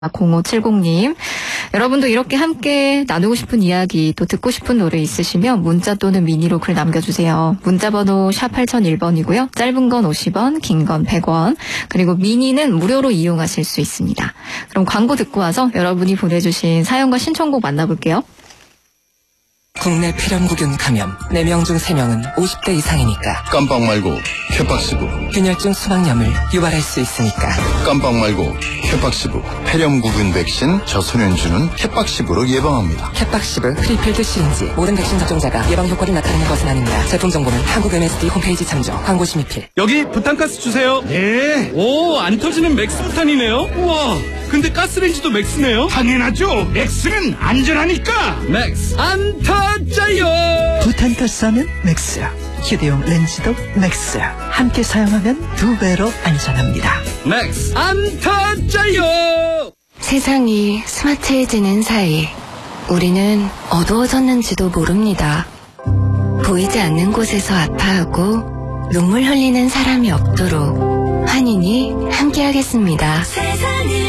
0570님. 여러분도 이렇게 함께 나누고 싶은 이야기 또 듣고 싶은 노래 있으시면 문자 또는 미니로 글 남겨주세요. 문자번호 샵 8001번이고요. 짧은 건 50원, 긴 건 100원. 그리고 미니는 무료로 이용하실 수 있습니다. 그럼 광고 듣고 와서 여러분이 보내주신 사연과 신청곡 만나볼게요. 국내 폐렴구균 감염 4명 중 3명은 50대 이상이니까 깜빡 말고 케팍시브 균열증 수막염을 유발할 수 있으니까 깜빡 말고 케팍시브 폐렴구균 백신 저소년주는 케팍시브로 예방합니다. 케팍시브 프리필드 시린지 모든 백신 접종자가 예방 효과를 나타내는 것은 아닙니다. 제품 정보는 한국 MSD 홈페이지 참조. 광고 심의필. 여기 부탄가스 주세요. 네. 오, 안 터지는 맥스 부탄이네요. 우와, 근데 가스레인지도 맥스네요. 당연하죠. 맥스는 안전하니까. 맥스 안 터져요. 부탄가스 하면 맥스야. 휴대용 렌즈도 맥스야. 함께 사용하면 2배로 안전합니다. 맥스 안 터져요. 세상이 스마트해지는 사이 우리는 어두워졌는지도 모릅니다. 보이지 않는 곳에서 아파하고 눈물 흘리는 사람이 없도록 환인이 함께하겠습니다. 세상을